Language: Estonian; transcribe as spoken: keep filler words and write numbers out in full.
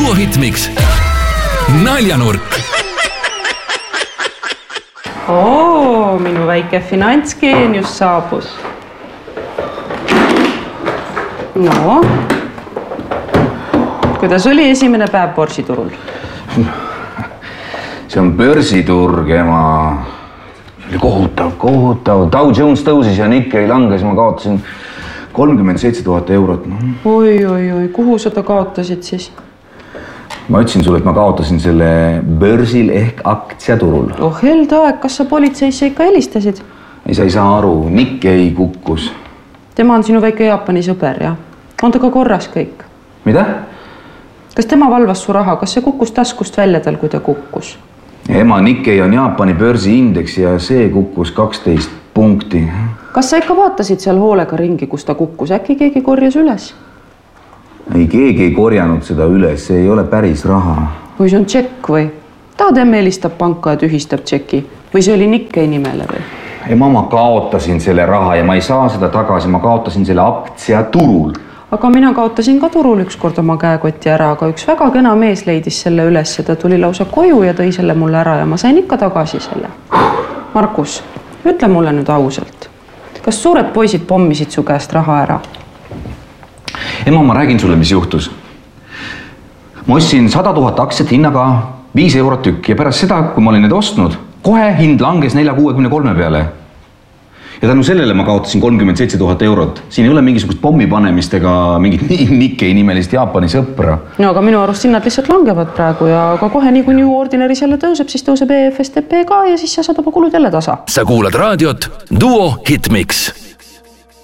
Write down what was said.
Duo Hitmix. Naljanurk. Oo, minu väike finantsgeenius saabus. No, kuidas oli esimene päev börsiturul? See on börsiturg, ema. Oli kohutav, kohutav. Dow Jones tõusis ja Nikkei langes. Ma kaotasin kolmkümmend seitse tuhat eurot. Oi, oi, oi. Kuhu seda kaotasid siis? Ma ütlesin sulle, et ma kaotasin selle börsil ehk aktsiaturul. Oh, held aeg. Kas sa politseisse ikka helistasid? Ei, sa ei saa aru. Nikkei kukkus. Tema on sinu väike Jaapani sõber, ja? On ta ka korras kõik? Mida? Kas tema valvas su raha? Kas see kukkus taskust välja tal, kui ta kukkus? Ema, Nikkei on Jaapani börsiindeks ja see kukkus kaksteist punkti. Kas sa ikka vaatasid seal hoolega ringi, kus ta kukkus? Äkki keegi korjas üles? Ei, keegi ei korjanud seda üles, see ei ole päris raha. Või see on tšekk või? Tahad emme helistab panka ja tühistab tšeki? Või see oli Nikkei nimele või? Ema, ma kaotasin selle raha ja ma ei saa seda tagasi, ma kaotasin selle aktsiaturul. Aga mina kaotasin ka turul üks kord oma käekotti ära, aga üks väga kena mees leidis selle üles ja ta tuli lausa koju ja tõi selle mulle ära ja ma sain ikka tagasi selle. Markus, ütle mulle nüüd ausalt. Kas suured poisid pommisid su käest raha ära? Ema, ma räägin sulle, mis juhtus. Ma ostsin sada tuhat aktsiat hinnaga viis eurot tükk ja pärast seda, kui ma olin need ostnud, kohe hind langes nelja kuuekümne kolme peale. Ja tänu sellele ma kaotasin kolmkümmend seitse tuhat eurot. Siin ei ole mingisugust pommi panemist ega mingit Nikkei nimelist Jaapani sõpra. No aga minu arust hinnad lihtsalt langevad praegu ja aga kohe nii kui New Ordinaris jälle tõuseb, siis tõuseb E F S T P ka ja siis sa saad oma kulud jälle tasa. Sa kuulad raadiot Duo Hitmix.